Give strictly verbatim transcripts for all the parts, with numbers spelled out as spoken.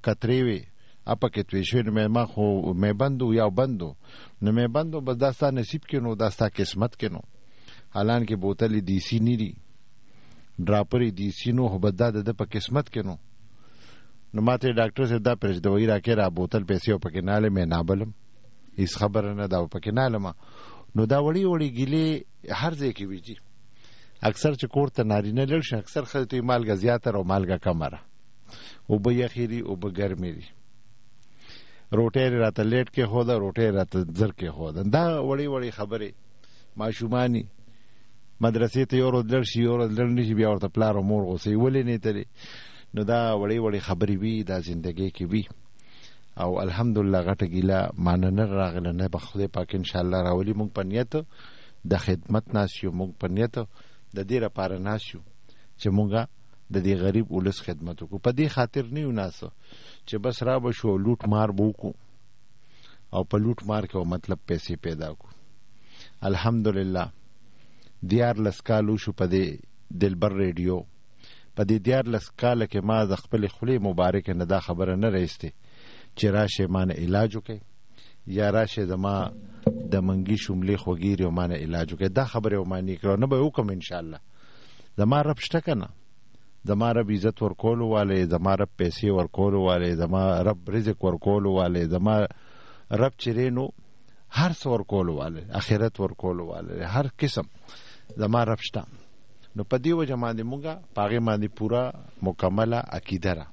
کترې وې اپکې توی شوې نو مې ما خو مې بندو یا بندو نو مې بندو بس دا ستا نصیب کې نو دا ستا قسمت کې نو حالانکې بوتل دیسی نه دي ډراپر دیسی نو خو بس دا د ده په قسمت کې نو نو ما ته ډاکټر صاحب دا پرېږدوي راکې را بوتل پیسې او پکې نالې مې نابلم هېڅ خبره نه ده او پکې نالمه نو دا وړې وړې ګیلې هر ځای کې وي جي اکثر چې کور ته نارینه لړ شي اکثر ښځې ته مالګه زیاته او مالګه کمه ده اوبه یخې دي اوبه ګرمې دي روټۍ یې راته لیټ کې ښوده روټۍ یې راته زر کې ښوده دا وړې وړې خبرې ماشومانې مدرسې ته یو ورځ لړ شي یو ورځ لړ نه شي بیا ورته پلار او مور غوسې ولې نه تلې نو دا وړې وړې خبرې وي دا زندګۍ کې وي او الحمدلله غټه ګیله مانه نه راغله نه به خدای پاک انشاءالله راولي موږ په نیت د خدمت ناست یو موږ په نیت د دې لپاره ناست یو چې موږ د دې غریب ولس خدمت وکړو په دې خاطر نه یو ناسه چې بس را به شو لوټ مار به وکړو او په لوټ مار کې مطلب پیسې پیدا کړو الحمدلله دیارلس کال وشو په دې دلبر ریډیو په دې دیارلس کاله کې ما د خپلې خولې مبارکې نه دا خبره نه رایستې چې راشئ ما نه علاج وکړئ یا راشئ زما د منګي شملې خوږیرې او ما نه علاج وکړئ دا خبرې او ما نه کړو نه به یې وکړم انشاءالله زما رب شته که نه زما رب عزت ورکولو والی زما رب پیسې ورکولو والی زما رب رزق ورکولو والی زما رب چې دی نو هر څه ورکولو والی اخرت ورکولو والی هر قسم زما رب شته نو په دې وجه باندې مونږ په هغې باندې پوره مکمله عقیده ده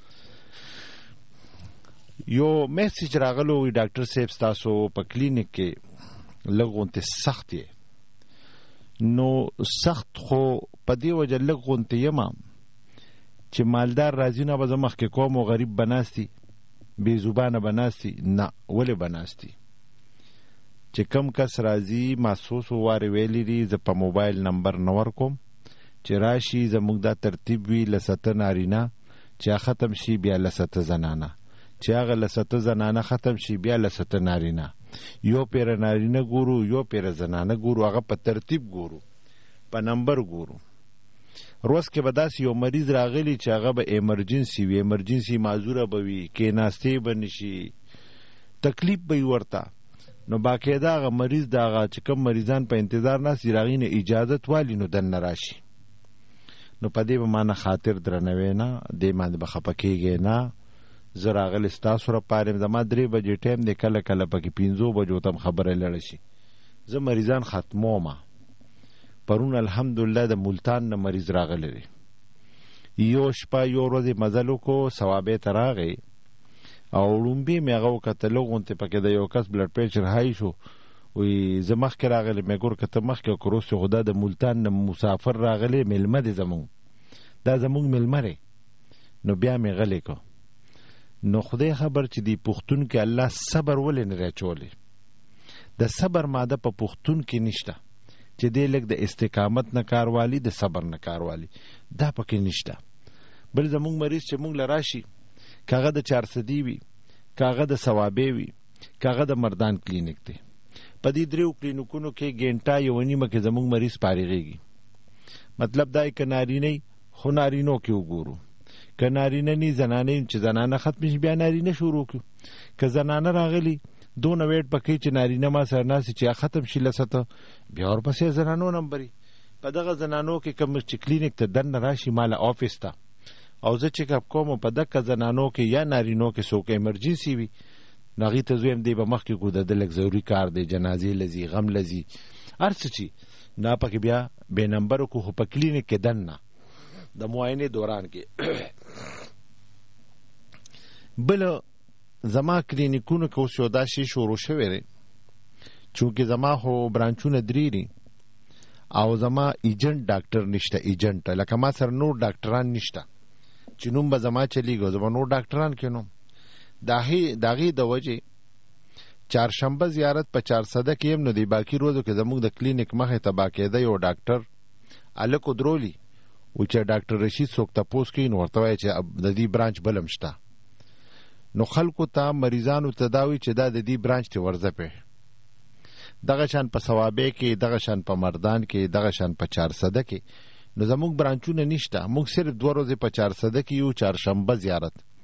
یو میسج راغلو وي ډاکټر صاحب ستاسو په کلینیک کې لږ غونتې سخت یې نو سخت خو په دې وجه لږ غونتې یم چې مالدار راځي نه به زه مخکې کوم او غریب به ناستي بې زبانه به ناستي نه ولې به ناستي چې کم کس راځي ما څو څو وارې ویلي دي زه په موبایل نمبر نه ورکوم چې راشي زموږ دا ترتیب وي لسته نارینه چې ختم شي بیا لسته زنانه چې هغه لسته زنانه ختم شي بیا لسته نارینه یو پیره نارینه ګورو یو پیره زنانه ګورو هغه په ترتیب ګورو په نمبر ګورو روز کې به داسې یو مریض راغلی چې هغه به ایمرجنسي وي ایمرجنسي معذوره به وي کېناستې به نشي تکلیف به یې ورته نو باقاعده هغه مریض د هغه چې کوم مریضان په انتظار ناست دي د هغې نه اجازت والي نو دننه راشي نو په دې به ما نه خاطر درنوی نه دې باندې به خفه کېږئ نه زه راغلی ستاسو لپاره یم زما درې بجې ټایم دی کله کله پکې پنځو بجو ته هم خبره لړه شي زه مریضان ختمومه پرون الحمدلله د ملتان نه مریض راغلی دی یو شپه یو ورځې مزل وکړو ثوابې ته راغی او ړومبې مې هغه وکتل غونتې پکې د یو کس بلډ پریشر های شو وی زه مخکې راغلی مې ګور که ته مخکې کروس خو دا د ملتان نه مسافر راغلی میلمه دی زمونږ دا زمونږ میلمه دی نو بیا مې غلی کو نو خدای خبر چې دی پښتون کې الله صبر ولې نه راچولی د صبر ماده په پښتون کې نشته چې دی لږ د استقامت نه کار والی د صبر نه کار والی دا پکې نشته بل زمونږ مریض چې مونږ له راشي کاغه د چارصدي وي کاغه د ثوابې وي کاغه د مردان کلینیک دی په دې دریو کلینیکونو کې ګینټه یو نیمه کې زمونږ مریض فارغېږي مطلب دا که نارینه خو نارینو کې وګورو که نارینه نی زنانه چې زنانه ختم شي بیا نارینه شروع کړو که زنانه راغلی دونه ویټ پکې چې نارینه ما سره ناسي چې ختم شي لسته بیا ورپسې زنانو نمبري په دغه زنانو کې کوم چې کلینیک ته دننه راشي مال آفیس ته او زه چیک اپ کوم په دغه زنانو کې یا نارینو کې څوک ایمرجنسي وي نغې ته زویم دی به مخکې کو د لږ ضروري کار دی جنازې لذي غم لذي هر څه چې نه پکې بیا بې نمبر کو خو په کلینیک کې دننه د معاینې دوران کې بل زما کلینیکونو کې اوس یو دا شی شروع شوی دی چونکې زما خو برانچونه درې دي او زما ایجنټ ډاکټر نشته ایجنټ لکه ما سره نور ډاکټران نشته چې نوم به زما چلیږي زما نور ډاکټران کې نوم د هغې د وجې چهارشنبه زیارت په چارسده کې یم نو دی باقي روزو کې زموږ د کلینیک مخې ته باقاعده یو ډاکټر هلک ودرولي و چې ډاکټر رشید څوک تپوس کوي نو ورته وایي چې د دې برانچ بل هم شته نو خلکو ته مریضانو ته دا وایي چې دا د دې برانچ ته ورځه پې دغه شان په ثوابې کې دغه شان په مردان کې دغه شان په چارسده کې نو زموږ برانچونه نشته موږ صرف دوه ورځې په چارسده کې یو چهارشنبه زیارت